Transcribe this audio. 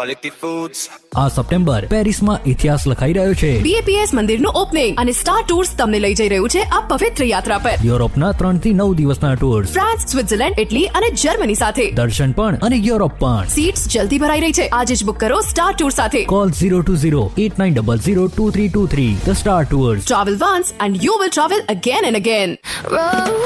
quality foods. આ September પેરિસમાં ઇતિહાસ લખાઈ રહ્યો છે. BAPS મંદિરનું ઓપનિંગ અને સ્ટાર ટૂર્સ તમને લઈ જઈ રહ્યું છે આ પવિત્ર યાત્રા પર. યુરોપના 3 થી 9 દિવસના ટૂર્સ, ફ્રાન્સ, સ્વિટ્ઝરલેન્ડ, ઇટલી અને જર્મની સાથે દર્શન પણ અને યુરોપ પણ. સીટ્સ જલ્દી ભરાઈ રહી છે. આજે જ બુક કરો સ્ટાર ટૂર સાથે. Call 020-8900-2323. The Star Tours. Travel once and you will travel again and again.